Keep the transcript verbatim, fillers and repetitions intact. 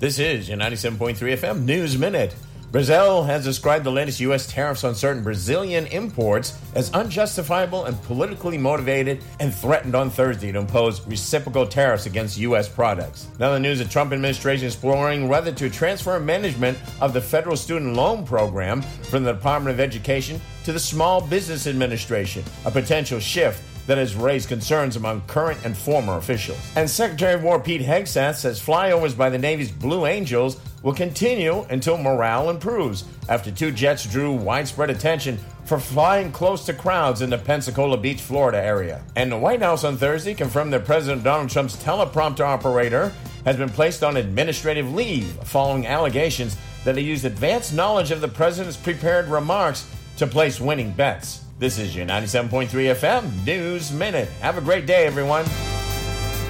This is your ninety-seven point three F M News Minute. Brazil has described the latest U S tariffs on certain Brazilian imports as unjustifiable and politically motivated and threatened on Thursday to impose reciprocal tariffs against U S products. Now the news, the Trump administration is exploring whether to transfer management of the federal student loan program from the Department of Education to the Small Business Administration, a potential shift that has raised concerns among current and former officials. And Secretary of War Pete Hegseth says flyovers by the Navy's Blue Angels will continue until morale improves after two jets drew widespread attention for flying close to crowds in the Pensacola Beach, Florida area. And the White House on Thursday confirmed that President Donald Trump's teleprompter operator has been placed on administrative leave following allegations that he used advanced knowledge of the president's prepared remarks to place winning bets. This is your ninety-seven point three F M News Minute. Have a great day, everyone.